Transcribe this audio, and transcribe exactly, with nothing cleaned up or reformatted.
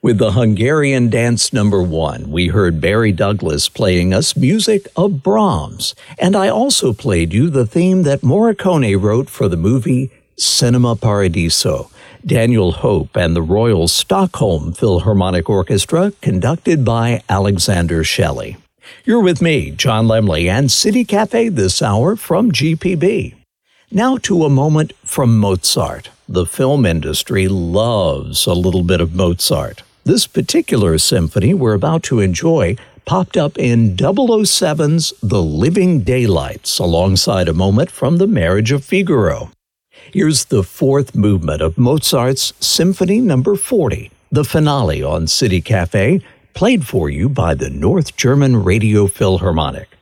With the Hungarian Dance Number One, we heard Barry Douglas playing us music of Brahms, and I also played you the theme that Morricone wrote for the movie Cinema Paradiso. Daniel Hope and the Royal Stockholm Philharmonic Orchestra, conducted by Alexander Shelley. You're with me, John Lemley, and City Cafe this hour from G P B. Now to a moment from Mozart. The film industry loves a little bit of Mozart. This particular symphony we're about to enjoy popped up in double oh seven's The Living Daylights, alongside a moment from The Marriage of Figaro. Here's the fourth movement of Mozart's Symphony Number forty, the finale on City Cafe, played for you by the North German Radio Philharmonic.